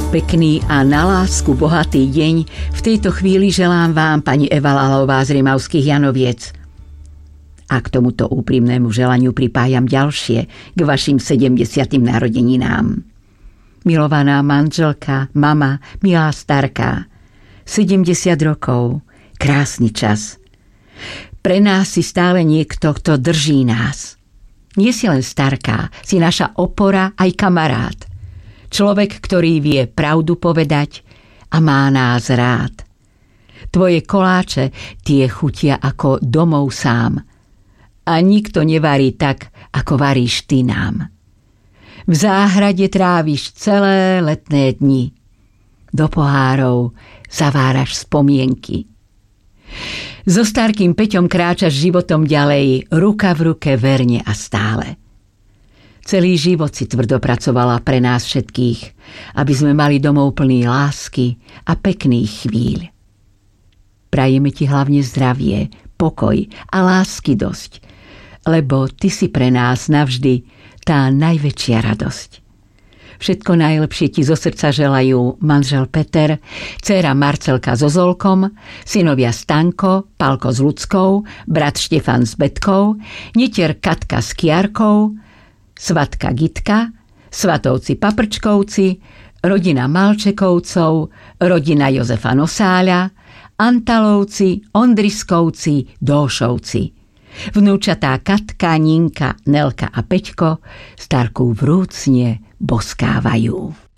Pekný a na lásku bohatý deň v tejto chvíli želám vám, pani Eva Lalová z Rimavských Janoviec. A k tomuto úprimnému želaniu pripájam ďalšie k vašim 70. narodeninám. Milovaná manželka, mama, milá starka, 70 rokov, krásny čas. Pre nás si stále niekto, kto drží nás. Nie si len starka, si naša opora aj kamarát. Človek, ktorý vie pravdu povedať a má nás rád. Tvoje koláče, tie chutia ako domov sám. A nikto nevarí tak, ako varíš ty nám. V záhrade tráviš celé letné dni. Do pohárov zaváraš spomienky. So starkým Peťom kráčaš životom ďalej, ruka v ruke, verne a stále. Celý život si tvrdo pracovala pre nás všetkých, aby sme mali domov plný lásky a pekných chvíľ. Prajeme ti hlavne zdravie, pokoj a lásky dosť, lebo ty si pre nás navždy tá najväčšia radosť. Všetko najlepšie ti zo srdca želajú manžel Peter, dcéra Marcelka so Zolkom, synovia Stanko, Palko s Ľudskou, brat Štefan s Betkou, netier Katka s Kiarkou, svatka Gitka, svatovci Paprčkovci, rodina Malčekovcov, rodina Jozefa Nosáľa, Antalovci, Ondriskovci, Dóšovci. Vnúčatá Katka, Ninka, Nelka a Peťko starku vrúcne boskávajú.